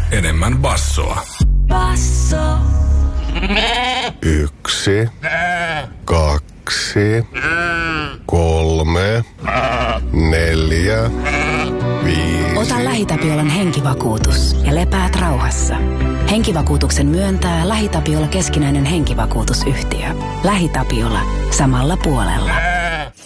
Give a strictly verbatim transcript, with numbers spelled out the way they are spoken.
enemmän bassoa. Basso. Yksi, kaksi, kolme, neljä, viisi. Ota LähiTapiolan henkivakuutus ja lepäät rauhassa. Henkivakuutuksen myöntää LähiTapiola keskinäinen henkivakuutusyhtiö. LähiTapiola samalla puolella.